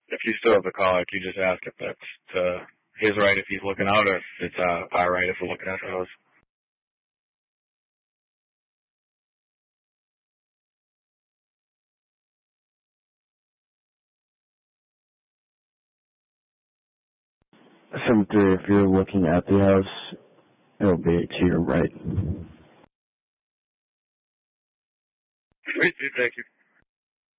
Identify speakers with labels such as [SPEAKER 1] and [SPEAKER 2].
[SPEAKER 1] if you still have the call, can you just ask if that's to his right if he's looking out, or if it's our right if we're looking at those?
[SPEAKER 2] Simply, if you're looking at the house, it'll be to your right.
[SPEAKER 1] Great, dude. Thank you.